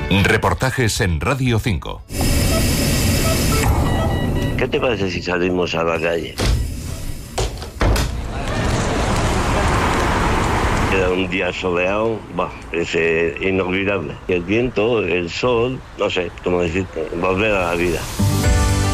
Reportajes en Radio 5. ¿Qué te parece si salimos a la calle? Era un día soleado, es inolvidable. El viento, el sol, no sé cómo decirte, volver a la vida.